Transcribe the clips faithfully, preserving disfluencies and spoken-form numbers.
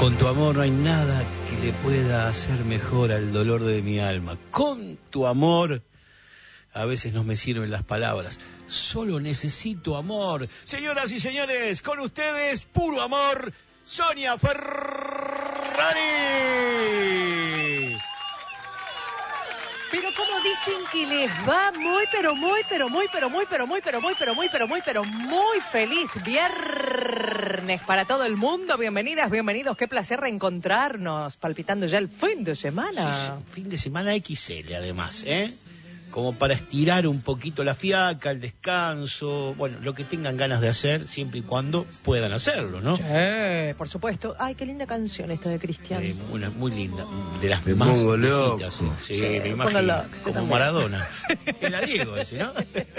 Con tu amor no hay nada que le pueda hacer mejor al dolor de mi alma. Con tu amor, a veces no me sirven las palabras. Solo necesito amor. Señoras y señores, con ustedes, puro amor, Sonia Ferrari. Pero como dicen que les va muy, pero muy, pero muy, pero muy, pero muy, pero muy, pero muy, pero muy, pero muy feliz viernes para todo el mundo. Bienvenidas, bienvenidos. Qué placer reencontrarnos, palpitando ya el fin de semana. Sí, sí, fin de semana equis ele además, ¿eh? Como para estirar un poquito la fiaca, el descanso, bueno, lo que tengan ganas de hacer, siempre y cuando puedan hacerlo, ¿no? Sí, por supuesto. Ay, qué linda canción esta de Cristian. Eh, una muy linda, de las Me más pongo viejitas, loco. sí, Sí, me pongo imagino, loco, yo como también. Maradona. Era Diego ese, ¿no?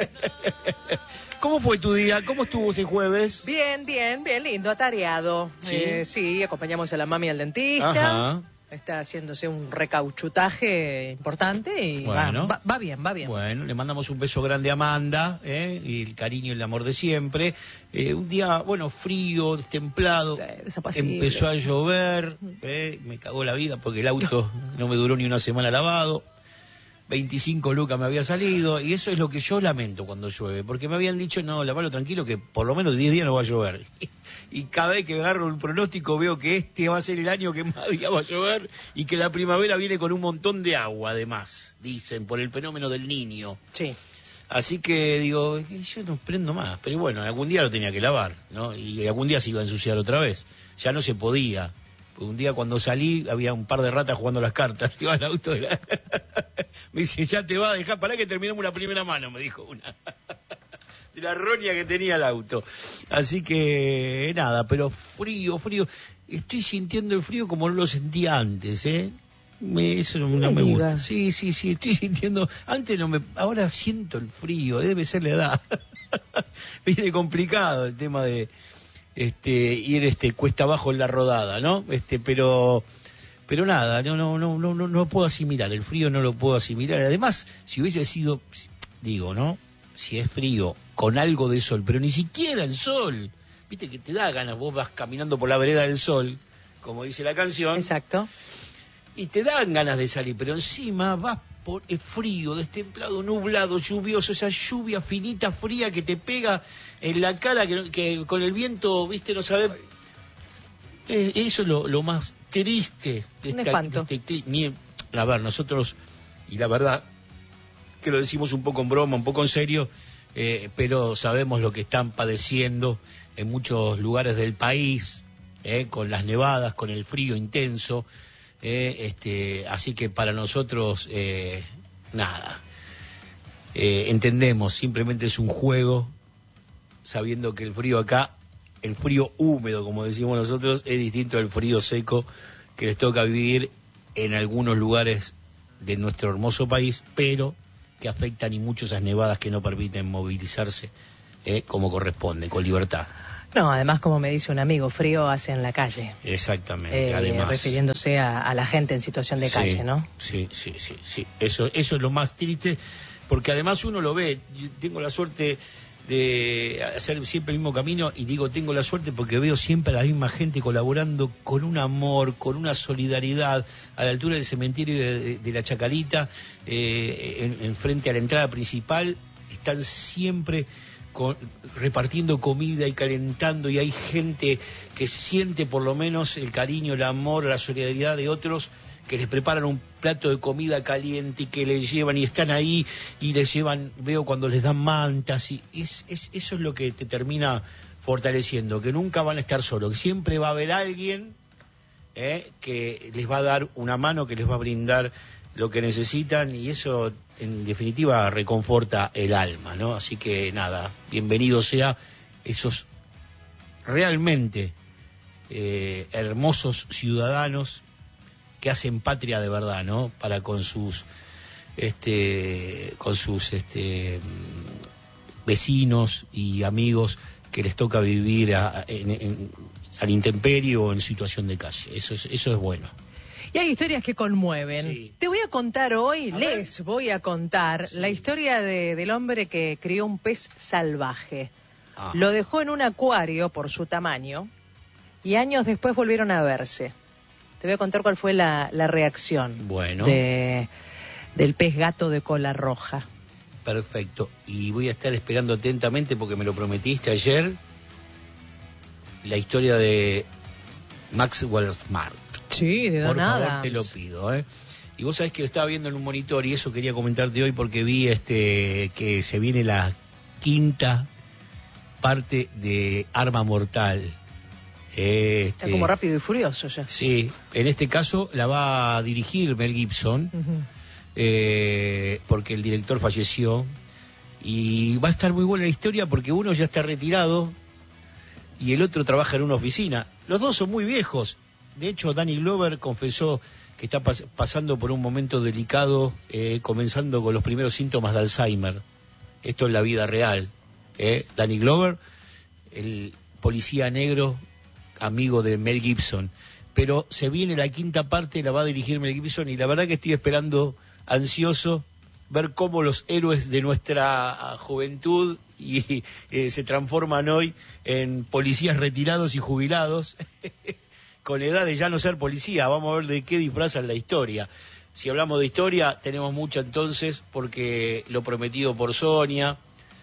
¿Cómo fue tu día? ¿Cómo estuvo ese jueves? Bien, bien, bien lindo, atareado. ¿Sí? Eh, sí, acompañamos a la mami al dentista. Ajá. Está haciéndose un recauchutaje importante y Bueno. va, va, va bien, va bien. Bueno, le mandamos un beso grande a Amanda, ¿eh? Y el cariño y el amor de siempre. Eh, un día, bueno, frío, destemplado. Sí, desapacible. Empezó a llover, ¿eh? Me cagó la vida porque el auto no me duró ni una semana lavado. veinticinco lucas me había salido, y eso es lo que yo lamento cuando llueve, porque me habían dicho, no, lavalo tranquilo, que por lo menos diez días no va a llover. Y cada vez que agarro un pronóstico veo que este va a ser el año que más días va a llover y que la primavera viene con un montón de agua, además, dicen, por el fenómeno del Niño. Sí. Así que digo, yo no prendo más, pero bueno, algún día lo tenía que lavar, ¿no? Y algún día se iba a ensuciar otra vez. Ya no se podía. Un día cuando salí había un par de ratas jugando las cartas arriba del auto de la... Me dice, ya te va a dejar, pará que terminamos una primera mano, me dijo una. De la roña que tenía el auto. Así que nada, pero frío, frío. Estoy sintiendo el frío como no lo sentía antes, ¿eh? Me, eso no, no me gusta. Sí, sí, sí, estoy sintiendo... Antes no me... Ahora siento el frío, debe ser la edad. Viene complicado el tema de... este ir este cuesta abajo en la rodada, ¿no? Este, pero pero nada, no no no no no no puedo asimilar, el frío no lo puedo asimilar. Además, si hubiese sido, digo, ¿no? Si es frío con algo de sol, pero ni siquiera el sol. Viste que te da ganas, vos vas caminando por la vereda del sol, como dice la canción. Exacto. Y te dan ganas de salir, pero encima vas por el frío, destemplado, nublado, lluvioso, esa lluvia finita, fría que te pega en la cara, que, que con el viento, viste, no sabes. Eh, eso es lo, lo más triste de Un esta, espanto. de este clima. A ver, nosotros, y la verdad, que lo decimos un poco en broma, un poco en serio, eh, pero sabemos lo que están padeciendo en muchos lugares del país, eh, con las nevadas, con el frío intenso. Eh, este, así que para nosotros, eh, nada, eh, entendemos, simplemente es un juego, sabiendo que el frío acá, el frío húmedo, como decimos nosotros, es distinto al frío seco que les toca vivir en algunos lugares de nuestro hermoso país, pero que afectan y mucho esas nevadas que no permiten movilizarse eh, como corresponde, con libertad. No, además, como me dice un amigo, frío hace en la calle. Exactamente, Eh, además. refiriéndose a, a la gente en situación de Sí, calle, ¿no? Sí, sí, sí, sí. Eso, eso es lo más triste, porque además uno lo ve. Yo tengo la suerte de hacer siempre el mismo camino, y digo tengo la suerte porque veo siempre a la misma gente colaborando con un amor, con una solidaridad, a la altura del cementerio de, de, de la Chacarita, eh, en, en frente a la entrada principal, están siempre con, repartiendo comida y calentando, y hay gente que siente por lo menos el cariño, el amor, la solidaridad de otros, que les preparan un plato de comida caliente y que les llevan y están ahí y les llevan, veo cuando les dan mantas, y es, es eso es lo que te termina fortaleciendo, que nunca van a estar solos, que siempre va a haber alguien eh, que les va a dar una mano, que les va a brindar lo que necesitan, y eso en definitiva reconforta el alma, ¿no? Así que nada, bienvenido sea esos realmente eh, hermosos ciudadanos que hacen patria de verdad, ¿no? Para con sus este con sus este vecinos y amigos que les toca vivir a, en, en, al intemperie o en situación de calle. Eso es, eso es bueno. Y hay historias que conmueven. Sí. Te voy a contar hoy, A les ver. voy a contar Sí. la historia de, del hombre que crió un pez salvaje. Ah. Lo dejó en un acuario por su tamaño y años después volvieron a verse. Te voy a contar cuál fue la, la reacción bueno. de, del pez gato de cola roja. Perfecto. Y voy a estar esperando atentamente, porque me lo prometiste ayer, la historia de Maxwell Smart. Sí, de Don Por favor, Adams. te lo pido, ¿eh? Y vos sabés que lo estaba viendo en un monitor, y eso quería comentarte hoy, porque vi este que se viene la quinta parte de Arma Mortal. Este, Está como Rápido y Furioso ya. Sí, en este caso la va a dirigir Mel Gibson, uh-huh. eh, porque el director falleció, y va a estar muy buena la historia porque uno ya está retirado y el otro trabaja en una oficina. Los dos son muy viejos. De hecho, Danny Glover confesó que está pas- pasando por un momento delicado, eh, comenzando con los primeros síntomas de Alzheimer. Esto es la vida real. ¿eh? Danny Glover, el policía negro, amigo de Mel Gibson. Pero se viene la quinta parte, la va a dirigir Mel Gibson, y la verdad que estoy esperando, ansioso, ver cómo los héroes de nuestra juventud y, eh, se transforman hoy en policías retirados y jubilados, con edad de ya no ser policía. Vamos a ver de qué disfrazan la historia. Si hablamos de historia, tenemos mucha entonces, porque Lo Prometido por Sonia,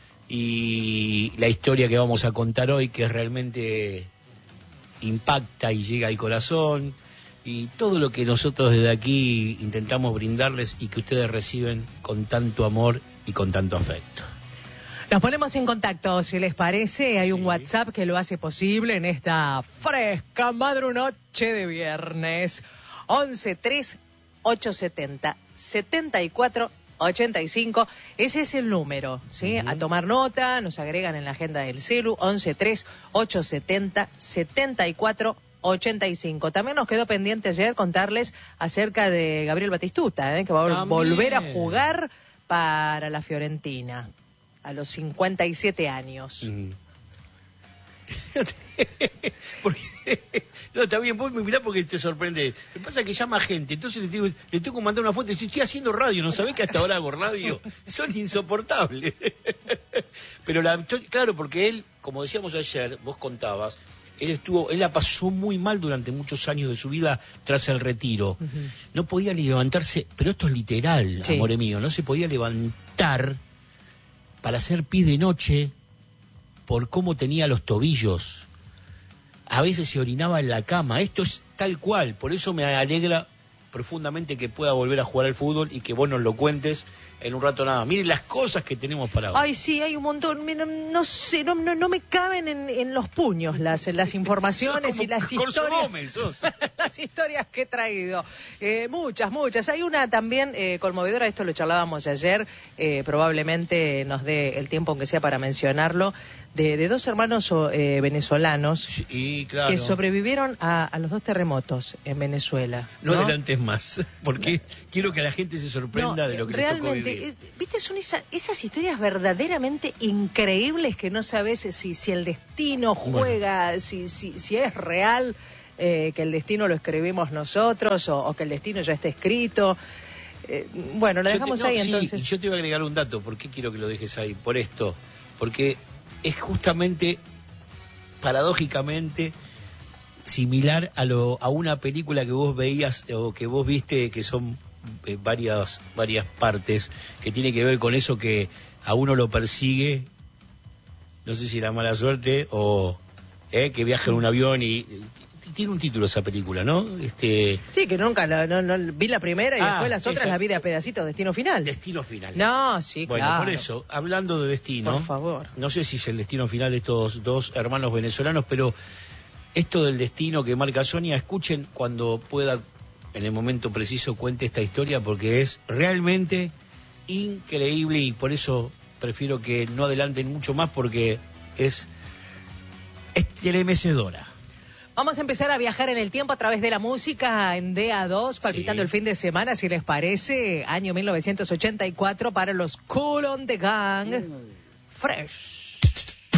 y la historia que vamos a contar hoy, que realmente impacta y llega al corazón, y todo lo que nosotros desde aquí intentamos brindarles y que ustedes reciben con tanto amor y con tanto afecto. Nos ponemos en contacto, si les parece. Hay sí. un WhatsApp que lo hace posible en esta fresca madrunoche de viernes. once tres ocho setenta setenta y cuatro ochenta y cinco. Ese es el número, ¿sí? Uh-huh. A tomar nota, nos agregan en la agenda del celu, once tres ocho setenta setenta y cuatro ochenta y cinco. También nos quedó pendiente ayer contarles acerca de Gabriel Batistuta, ¿eh? que va a También. volver a jugar para la Fiorentina a los cincuenta y siete años. Mm. Porque, no, está bien, vos me mirá porque te sorprende. Lo que pasa es que llama gente, entonces le tengo, le tengo que mandar una fuente. Si estoy haciendo radio, ¿no sabés que hasta ahora hago radio? Son insoportables. Pero la, claro, porque él, como decíamos ayer, vos contabas, él estuvo, él la pasó muy mal durante muchos años de su vida tras el retiro. Uh-huh. No podía ni levantarse, pero esto es literal, sí. amore mío, no se podía levantar para hacer pis de noche por cómo tenía los tobillos. A veces se orinaba en la cama. Esto es tal cual. Por eso me alegra profundamente que pueda volver a jugar al fútbol y que vos nos lo cuentes en un rato nada. Miren las cosas que tenemos para hoy. Ay, sí, hay un montón. Mira, no sé, no, no, no me caben en, en los puños las, las informaciones y las historias. Gómez, sos. Las historias que he traído. Eh, muchas, muchas. Hay una también eh, conmovedora, esto lo charlábamos ayer, eh, probablemente nos dé el tiempo aunque sea para mencionarlo, de, de dos hermanos eh, venezolanos sí, claro. que sobrevivieron a, a los dos terremotos en Venezuela. No, no adelantes más, porque no. quiero que la gente se sorprenda no, de lo que les tocó vivir. Es, viste, son esa, esas historias verdaderamente increíbles que no sabes si, si el destino juega, bueno. si, si, si es real, eh, que el destino lo escribimos nosotros o, o que el destino ya está escrito. Eh, bueno, lo dejamos te, no, ahí sí, entonces. Y yo te voy a agregar un dato. ¿Por qué quiero que lo dejes ahí? Por esto. Porque es justamente, paradójicamente, similar a, lo, a una película que vos veías o que vos viste, que son eh, varias, varias partes, que tiene que ver con eso que a uno lo persigue, no sé si la mala suerte o eh, que viaja en un avión y... Tiene un título esa película, ¿no? Este... Sí, que nunca la, no, no, vi la primera y ah, después las otras esa... la vi de a pedacitos, Destino Final. Destino Final. No, sí, bueno, claro. Bueno, por eso, hablando de destino... Por favor. No sé si es el destino final de estos dos hermanos venezolanos, pero esto del destino que marca Sonia, escuchen cuando pueda, en el momento preciso, cuente esta historia, porque es realmente increíble y por eso prefiero que no adelanten mucho más, porque es estremecedora. Vamos a empezar a viajar en el tiempo a través de la música en D A dos, palpitando sí. el fin de semana, si les parece, año mil novecientos ochenta y cuatro para los Kool and the Gang. Mm. Fresh.